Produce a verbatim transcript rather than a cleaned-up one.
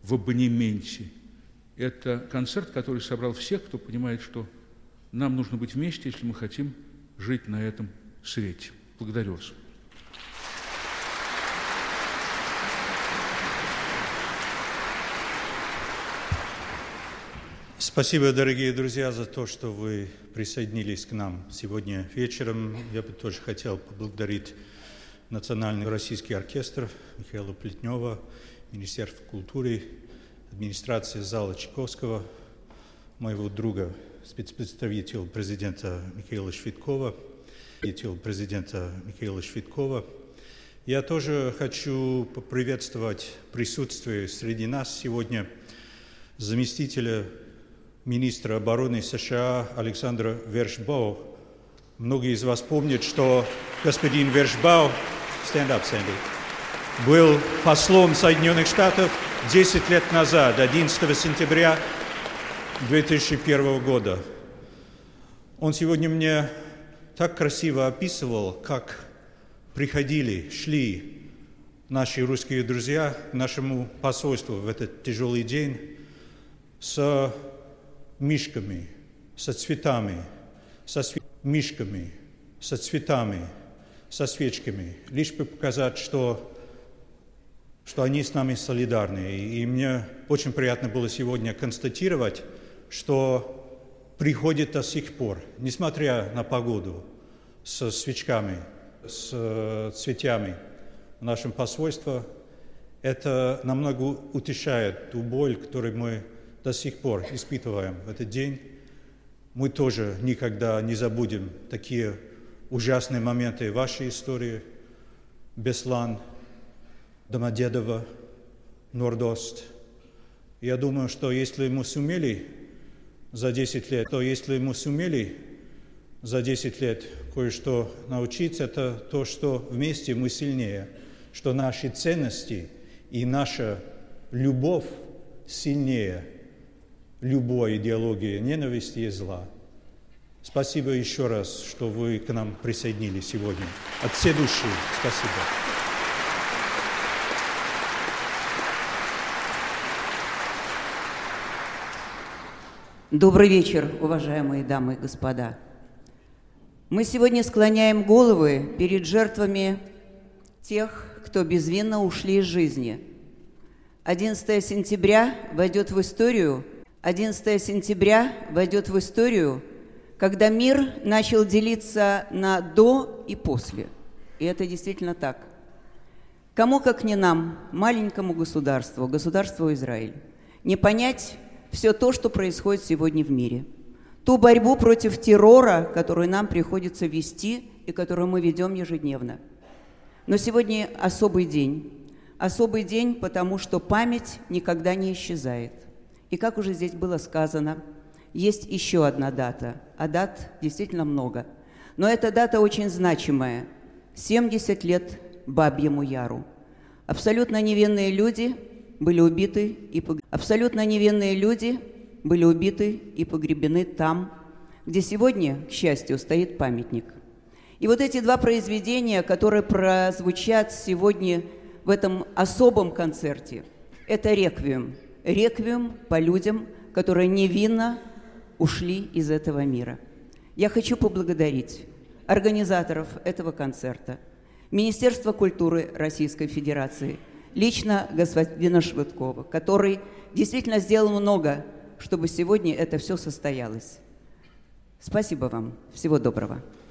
в абонементе. Это концерт, который собрал всех, кто понимает, что нам нужно быть вместе, если мы хотим жить на этом свете. Благодарю вас. Спасибо, дорогие друзья, за то, что вы присоединились к нам сегодня вечером. Я бы тоже хотел поблагодарить Национальный российский оркестр Михаила Плетнева, Министерство культуры, администрация зала Чайковского, моего друга, спецпредставителя президента Михаила Швидкова, представителя президента Михаила Швидкова. Я тоже хочу поприветствовать присутствие среди нас сегодня заместителя министра обороны США Александра Вершбау. Многие из вас помнят, что господин Вершбау stand up, Sandy, был послом Соединенных Штатов десять лет назад, одиннадцатого сентября две тысячи первого года. Он сегодня мне так красиво описывал, как приходили, шли наши русские друзья к нашему посольству в этот тяжелый день с мишками, со цветами, со св... мишками, со цветами, со свечками, лишь бы показать, что, что они с нами солидарны. И мне очень приятно было сегодня констатировать, что приходит до сих пор, несмотря на погоду, со свечками, с цветами в нашем посольстве. Это намного утешает ту боль, которую мы до сих пор испытываем в этот день. Мы тоже никогда не забудем такие ужасные моменты в вашей истории. Беслан, Домодедово, Нордост. Я думаю, что если мы сумели за десять лет, то если мы сумели за десять лет кое-что научиться, это то, что вместе мы сильнее, что наши ценности и наша любовь сильнее любой идеологии ненависти и зла. Спасибо еще раз, что вы к нам присоединились сегодня. От всей души спасибо. Добрый вечер, уважаемые дамы и господа. Мы сегодня склоняем головы перед жертвами тех, кто безвинно ушли из жизни. одиннадцатого сентября войдет в историю одиннадцатого сентября войдет в историю, когда мир начал делиться на «до» и «после». И это действительно так. Кому, как не нам, маленькому государству, государству Израиль, не понять все то, что происходит сегодня в мире. Ту борьбу против террора, которую нам приходится вести и которую мы ведем ежедневно. Но сегодня особый день. Особый день, потому что память никогда не исчезает. И как уже здесь было сказано, есть еще одна дата, а дат действительно много. Но эта дата очень значимая. семьдесят лет Бабьему Яру. Абсолютно невинные люди были убиты и погребены. Абсолютно невинные люди были убиты и погребены там, где сегодня, к счастью, стоит памятник. И вот эти два произведения, которые прозвучат сегодня в этом особом концерте, это реквием. Реквием по людям, которые невинно ушли из этого мира. Я хочу поблагодарить организаторов этого концерта, Министерство культуры Российской Федерации, лично господина Швидкова, который действительно сделал много, чтобы сегодня это все состоялось. Спасибо вам. Всего доброго.